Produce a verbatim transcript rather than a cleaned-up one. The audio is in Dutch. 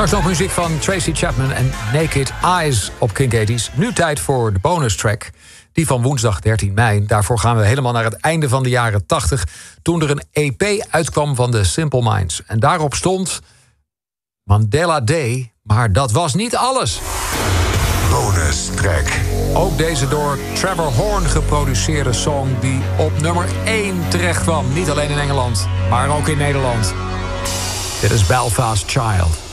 Straks nog muziek van Tracy Chapman en Naked Eyes op Kink tachtig. Nu tijd voor de bonus track. Die van woensdag dertien mei. Daarvoor gaan we helemaal naar het einde van de jaren tachtig. Toen er een E P uitkwam van de Simple Minds. En daarop stond Mandela Day. Maar dat was niet alles. Bonus track. Ook deze door Trevor Horn geproduceerde song die op nummer één terecht kwam. Niet alleen in Engeland, maar ook in Nederland. Dit is Belfast Child.